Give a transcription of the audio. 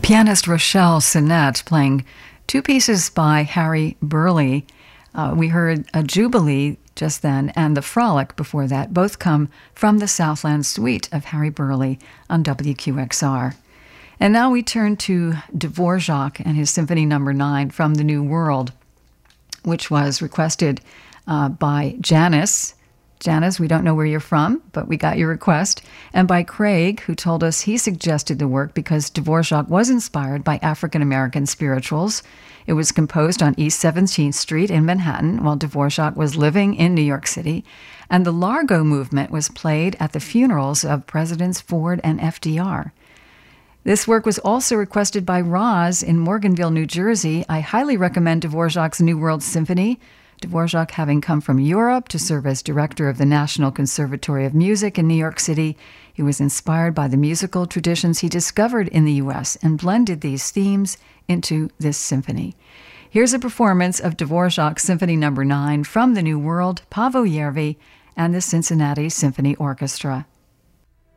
Pianist Rochelle Sinnett playing two pieces by Harry Burleigh. We heard a Jubilee just then and the Frolic before that. Both come from the Southland Suite of Harry Burleigh on WQXR. And now we turn to Dvorak and his Symphony No. 9 from the New World, which was requested by Janice. Janice, we don't know where you're from, but we got your request. And by Craig, who told us he suggested the work because Dvorak was inspired by African-American spirituals. It was composed on East 17th Street in Manhattan while Dvorak was living in New York City. And the Largo movement was played at the funerals of Presidents Ford and FDR. This work was also requested by Roz in Morganville, New Jersey. I highly recommend Dvorak's New World Symphony. Dvorak, having come from Europe to serve as director of the National Conservatory of Music in New York City, he was inspired by the musical traditions he discovered in the U.S. and blended these themes into this symphony. Here's a performance of Dvorak's Symphony No. 9 from the New World, Paavo Järvi, and the Cincinnati Symphony Orchestra.